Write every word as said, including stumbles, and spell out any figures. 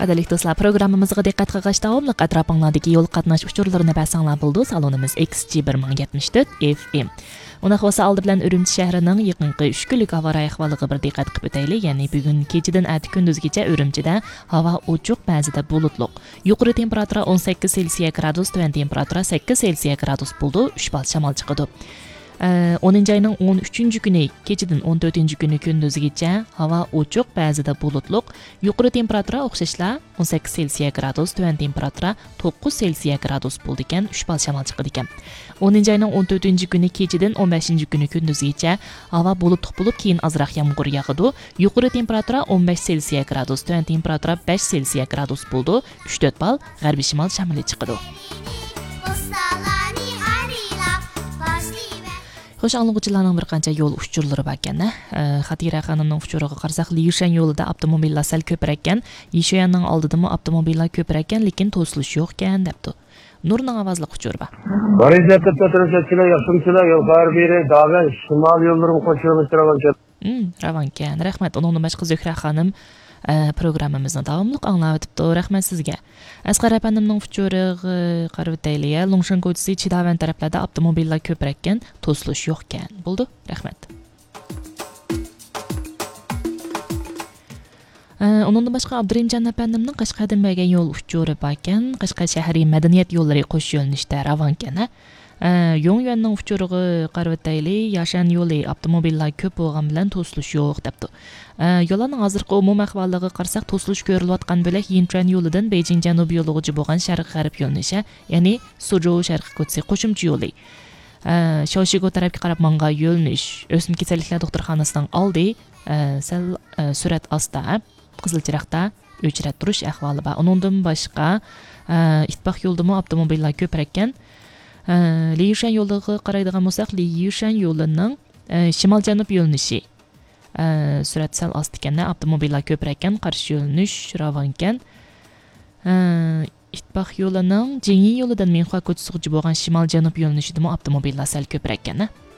Qadrli do'stlar, programmamizga diqqat qilgach davomli atrofinglardagi yo'l qatnash uchurlarini basanglar bo'ldi. Salonimiz X G bir ming yetmish to'rt F M. Ona xo'sa oldi bilan Urumchi shahrining yaqinqi uch kunlik havo ahvoliga bir diqqat qilib o'taylik. Ya'ni bugun kechadan ati kunduzgacha Urumchida havo ochiq, ba'zida bulutli. Yuqori temperatura o'n sakkiz Selsiya gradus, tuvan temperatura sakkiz Selsiya gradus bo'ldi. uch bal shamol chiqadi. o'ninchi oyning o'n uchinchi kuni kechadan o'n to'rtinchi kuni kunduzgacha havo ochiq, ba'zida bulutli. Yuqori temperatura o'xshashla o'n sakkiz Selsiya gradus, tuvan temperatura to'qqiz Selsiya gradus bo'ldi ekan, uch bal shamol chiqadi ekan. o'ninchi oyning o'n to'rtinchi kuni kechadan o'n beshinchi kuni kunduzgacha havo bulutli bo'lib, keyin ozroq yomg'ir yog'adi. Yuqori temperatura o'n besh Selsiya gradus, tuvan temperatura besh Selsiya gradus bo'ldi, uch to'rt bal g'arbiy shimol shamoli chiqadi. Xo'sh, anglag'uvchilarning bir qancha yo'l uchurlari bor ekan. Xatira xonimning uchuriga qarasak, Liyushan yo'lida avtomobillar sal ko'proq ekan. Yishoyanning oldidami avtomobillar ko'proq ekan, lekin to'silish yo'q ekan debdi. Nurning ovozli uchuri bor. Barizatda to'rtinchilar, yaxshimchilar, yo'l bari dag'a shimol yo'llarini qo'shilib turagan. Hmm, ravon ekan. Rahmat. Uning boshqa Zuhra xonim programmamizni davomli anglab o'tibdi. Rahmat sizga. Asqar apandimning uchuriga qarab o'taylik. Longshan ko'chasi Chidavan taraflarda avtomobillar ko'proq ekan, to'silish yo'q ekan. Bo'ldi? Rahmat. Undan boshqa Abdurimjon apandimning Qashqardan bergan yo'l uchuri bor ekan. Qashqar shahriy madaniyat yo'llari qo'sh yo'nalishda ravon ekan. Yong'yonning uchuriga qarab o'taylik. Yashan yo'li avtomobillar ko'p bo'lgan bilan to'silish yo'q debdi. Yo'lning hozirgi umumiy ahvoliga qarasak, to'silish ko'rilayotgan bo'lak Yinchuan yo'lidan Beijing janubiy yo'liga bo'lgan sharq-g'arb yo'nalishi, ya'ni Suzhou sharq ko'chasi qo'shimcha yo'li. Shoshigo tarafga qarab mangan yo'lnish o'smir kasalliklar doktorxonasining oldi sal surat asta qizil chiroqda o'chirib turish ahvoli bor. Undan boshqa ittifoq yo'ldami avtomobillar ko'proq ekan. Liyushan yo'liga qaraydigan bo'lsak, Liyushan yo'lining shimol-janub yo'lnishi surat sal ost ekan, avtomobillar ko'proq ekan, qarshi yo'lnish ravon ekan. Ittifoq yo'lining Jingyi yo'lidan Minhua ko'chasiga bo'lgan shimol-janub yo'lnishida avtomobillar sal ko'proq ekan.